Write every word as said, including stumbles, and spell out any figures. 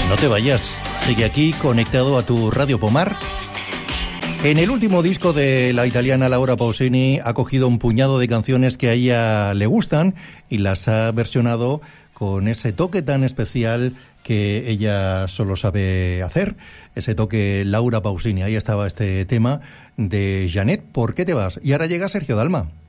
No te vayas, sigue aquí conectado a tu Radio Pomar. En el último disco de la italiana Laura Pausini ha cogido un puñado de canciones que a ella le gustan y las ha versionado con ese toque tan especial que ella solo sabe hacer, ese toque Laura Pausini. Ahí estaba este tema de Janet, ¿por qué te vas? Y ahora llega Sergio Dalma.